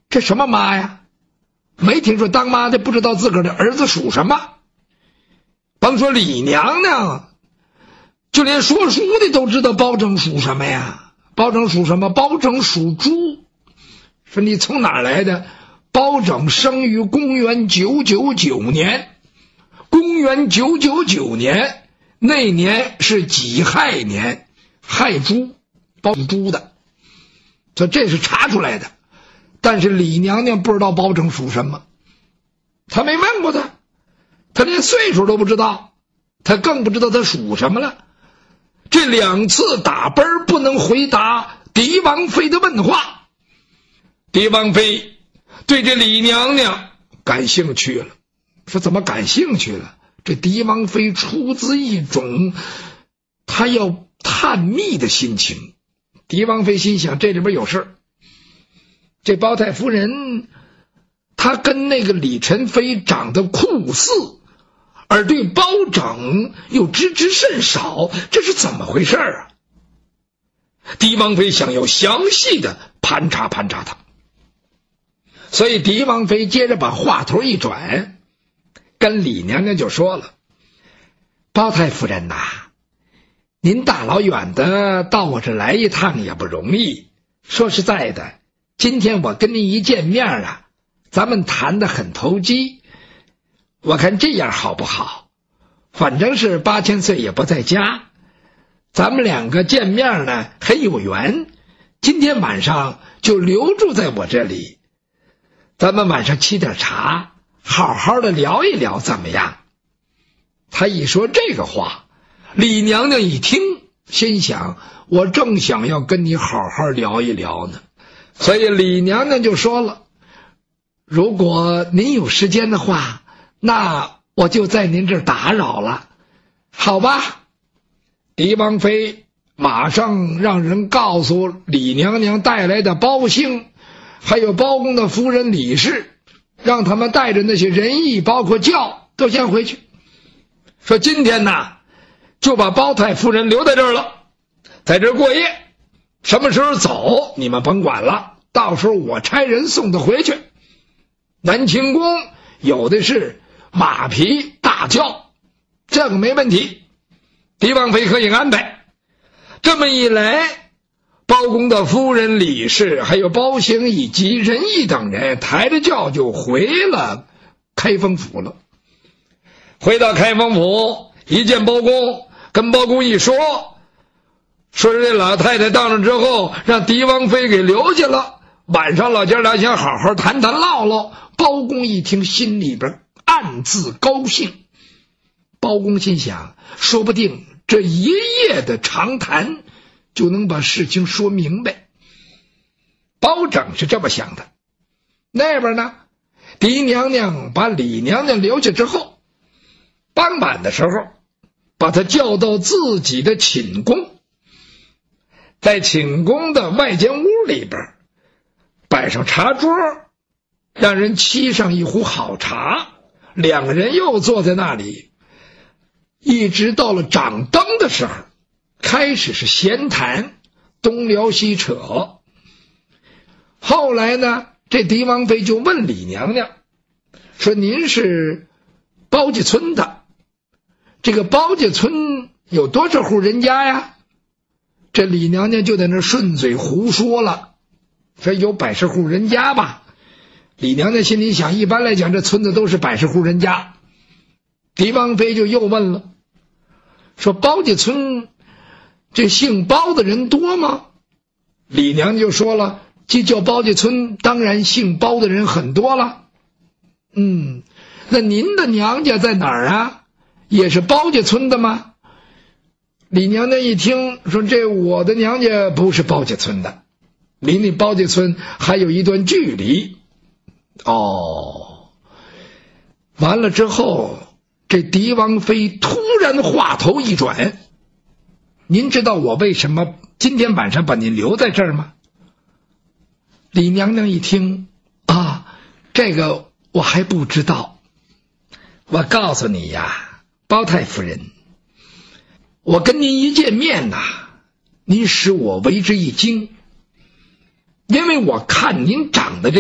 这什么妈呀？没听说当妈的不知道自个儿的儿子属什么。甭说李娘娘，就连说书的都知道包拯属什么呀？包拯属什么？包拯属猪。说你从哪儿来的？包拯生于公元999年。公元999年那年是己亥年，亥猪，包猪的。所以这是查出来的。但是李娘娘不知道包拯属什么，她没问过他，她连岁数都不知道，她更不知道他属什么了。这2次打奔不能回答狄王妃的问话。狄王妃对这李娘娘感兴趣了。说怎么感兴趣了？这狄王妃出自一种她要探秘的心情。狄王妃心想，这里边有事。这包太夫人她跟那个李宸妃长得酷似，而对包拯又知之甚少，这是怎么回事啊？狄王妃想要详细的盘查盘查他。所以狄王妃接着把话头一转，跟李娘娘就说了：包太夫人呐，您大老远的到我这来一趟也不容易。说实在的，今天我跟您一见面啊，咱们谈得很投机。我看这样好不好？反正是8000岁也不在家，咱们2个见面呢很有缘，今天晚上就留住在我这里，咱们晚上沏点茶，好好的聊一聊怎么样？他一说这个话，李娘娘一听，心想我正想要跟你好好聊一聊呢。所以李娘娘就说了：如果您有时间的话，那我就在您这儿打扰了，好吧？狄王妃马上让人告诉李娘娘带来的包兴，还有包公的夫人李氏，让他们带着那些人役包括轿都先回去。说今天呢就把包太夫人留在这儿了，在这儿过夜，什么时候走你们甭管了，到时候我差人送他回去。南清宫有的是马匹大轿，这个没问题，狄王妃可以安排。这么一来，包公的夫人李氏还有包兴以及仁义等人抬着轿就回了开封府了。回到开封府一见包公，跟包公一说这老太太到了之后让狄王妃给留下了，晚上老姐俩想好好谈谈唠唠。包公一听心里边暗自高兴。包公心想，说不定这一夜的长谈就能把事情说明白。包拯是这么想的。那边呢，狄娘娘把李娘娘留下之后，傍晚的时候把她叫到自己的寝宫，在寝宫的外间屋里边摆上茶桌，让人沏上一壶好茶，2个人又坐在那里，一直到了掌灯的时候，开始是闲谈，东聊西扯。后来呢，这狄王妃就问李娘娘说：您是包家村的，这个包家村有多少户人家呀？这李娘娘就在那顺嘴胡说了，说有100户人家吧。李娘娘心里想，一般来讲这村子都是100户人家。狄王妃就又问了，说包家村这姓包的人多吗？李娘娘就说了，这叫包家村当然姓包的人很多了。那您的娘家在哪儿啊？也是包家村的吗？李娘娘一听说，这我的娘家不是包家村的，离那包家村还有一段距离。完了之后，这狄王妃突然话头一转，您知道我为什么今天晚上把您留在这儿吗？李娘娘一听，这个我还不知道。我告诉你呀，包太夫人，我跟您一见面您使我为之一惊，因为我看您长得